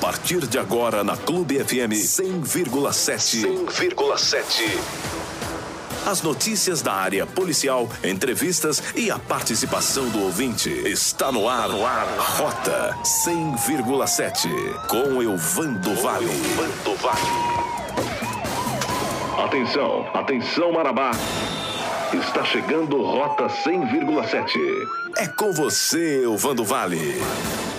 partir de agora na Clube FM 100,7. 100,7. As notícias da área policial, entrevistas e a participação do ouvinte. Está no ar. Rota 100,7 com Elvando Vale. Atenção, atenção Marabá. Está chegando Rota 100,7. É com você, Elvando Vale.